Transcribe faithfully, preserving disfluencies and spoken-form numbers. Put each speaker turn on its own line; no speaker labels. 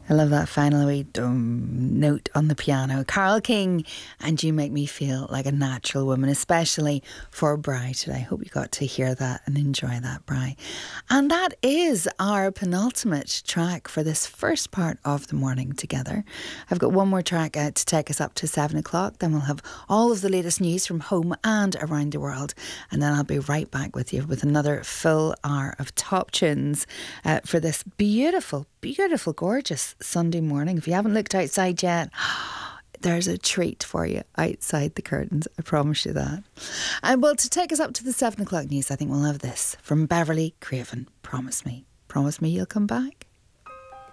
I love that final wee dum note on the piano. Carole King, and You Make Me Feel Like a Natural Woman, especially for Bri today. I hope you got to hear that and enjoy that, Bri. And that is our penultimate track for this first part of the morning together. I've got one more track uh, to take us up to seven o'clock. Then we'll have all of the latest news from home and around the world. And then I'll be right back with you with another full hour of top tunes uh, for this beautiful, beautiful, gorgeous Sunday morning. If you haven't looked outside yet, there's a treat for you outside the curtains. I promise you that. And well, to take us up to the seven o'clock news, I think we'll have this from Beverly Craven. Promise me. Promise me you'll come back.